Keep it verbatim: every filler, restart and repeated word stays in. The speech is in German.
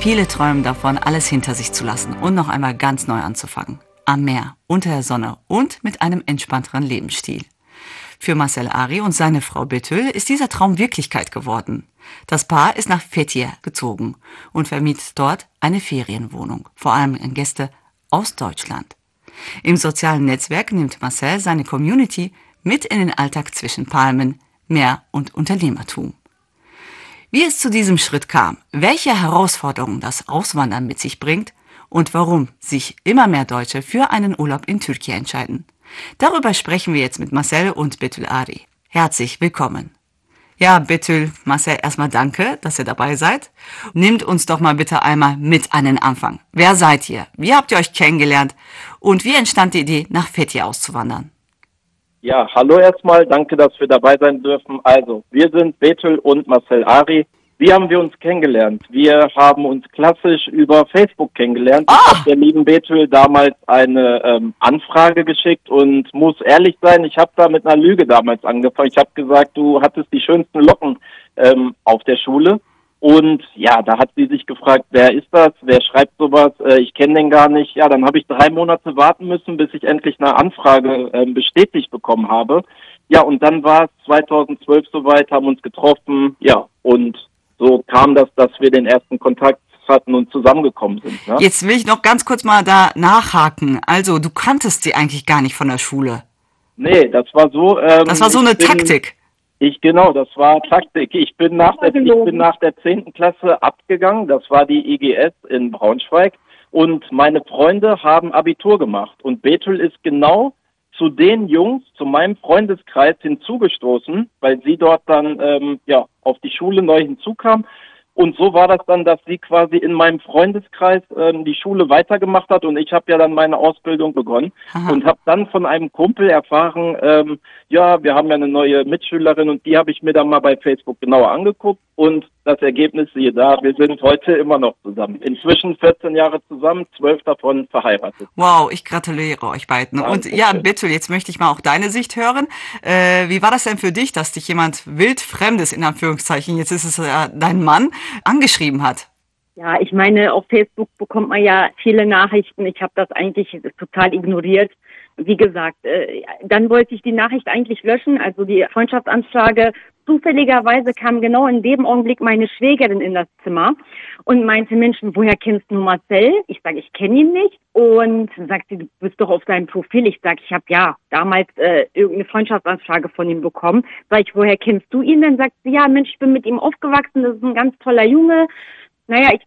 Viele träumen davon, alles hinter sich zu lassen und noch einmal ganz neu anzufangen. Am Meer, unter der Sonne und mit einem entspannteren Lebensstil. Für Marcel Ari und seine Frau Betül ist dieser Traum Wirklichkeit geworden. Das Paar ist nach Fethiye gezogen und vermietet dort eine Ferienwohnung, vor allem an Gäste aus Deutschland. Im sozialen Netzwerk nimmt Marcel seine Community mit in den Alltag zwischen Palmen, Meer und Unternehmertum. Wie es zu diesem Schritt kam, welche Herausforderungen das Auswandern mit sich bringt und warum sich immer mehr Deutsche für einen Urlaub in Türkei entscheiden. Darüber sprechen wir jetzt mit Marcel und Betül Ari. Herzlich willkommen. Ja, Betül, Marcel, erstmal danke, dass ihr dabei seid. Nehmt uns doch mal bitte einmal mit an den Anfang. Wer seid ihr? Wie habt ihr euch kennengelernt? Und wie entstand die Idee, nach Fethiye auszuwandern? Ja, hallo erstmal, danke, dass wir dabei sein dürfen. Also, wir sind Betül und Marcel Ari. Wie haben wir uns kennengelernt? Wir haben uns klassisch über Facebook kennengelernt. Ah. Ich habe der lieben Betül damals eine ähm, Anfrage geschickt und muss ehrlich sein, ich habe da mit einer Lüge damals angefangen. Ich habe gesagt, du hattest die schönsten Locken ähm, auf der Schule. Und ja, da hat sie sich gefragt, wer ist das, wer schreibt sowas, äh, ich kenne den gar nicht. Ja, dann habe ich drei Monate warten müssen, bis ich endlich eine Anfrage äh, bestätigt bekommen habe. Ja, und dann war es zweitausendzwölf soweit, haben uns getroffen, ja, und so kam das, dass wir den ersten Kontakt hatten und zusammengekommen sind. Ne? Jetzt will ich noch ganz kurz mal da nachhaken. Also, du kanntest sie eigentlich gar nicht von der Schule. Nee, das war so... Ähm, das war so eine bin, Taktik. Ich, genau, das war Taktik. Ich bin nach der, ich bin nach der zehnten Klasse abgegangen. Das war die I G S in Braunschweig. Und meine Freunde haben Abitur gemacht. Und Betül ist genau zu den Jungs, zu meinem Freundeskreis hinzugestoßen, weil sie dort dann ähm, ja auf die Schule neu hinzukam. Und so war das dann, dass sie quasi in meinem Freundeskreis ähm, die Schule weitergemacht hat und ich habe ja dann meine Ausbildung begonnen. Aha. Und habe dann von einem Kumpel erfahren, ähm, ja, wir haben ja eine neue Mitschülerin und die habe ich mir dann mal bei Facebook genauer angeguckt und das Ergebnis, siehe da, wir sind heute immer noch zusammen. Inzwischen vierzehn Jahre zusammen, zwölf davon verheiratet. Wow, ich gratuliere euch beiden. Ja, und ja, Betül, jetzt möchte ich mal auch deine Sicht hören. Äh, wie war das denn für dich, dass dich jemand wildfremdes, in Anführungszeichen, jetzt ist es äh, dein Mann, angeschrieben hat? Ja, ich meine, auf Facebook bekommt man ja viele Nachrichten. Ich habe das eigentlich total ignoriert. Wie gesagt, äh, dann wollte ich die Nachricht eigentlich löschen, also die Freundschaftsanfrage. Zufälligerweise kam genau in dem Augenblick meine Schwägerin in das Zimmer und meinte, Mensch, woher kennst du Marcel? Ich sage, ich kenne ihn nicht. Und sagt sie, du bist doch auf seinem Profil. Ich sage, ich habe ja damals äh, irgendeine Freundschaftsanfrage von ihm bekommen. Sag ich, woher kennst du ihn? Dann sagt sie, ja, Mensch, ich bin mit ihm aufgewachsen, das ist ein ganz toller Junge. Naja, ich